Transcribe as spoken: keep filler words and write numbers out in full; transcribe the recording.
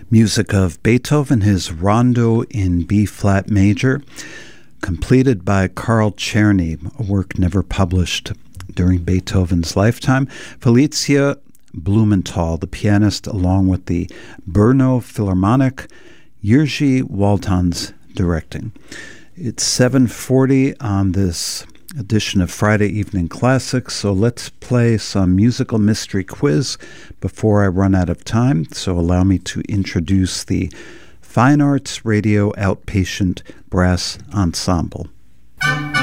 Music of Beethoven, his Rondo in B-flat major, completed by Carl Czerny, a work never published during Beethoven's lifetime. Felicia Blumenthal, the pianist, along with the Brno Philharmonic, Jiří Walton's directing. It's seven forty on this edition of Friday Evening Classics, so let's play some musical mystery quiz before I run out of time. So allow me to introduce the Fine Arts Radio Outpatient Brass Ensemble.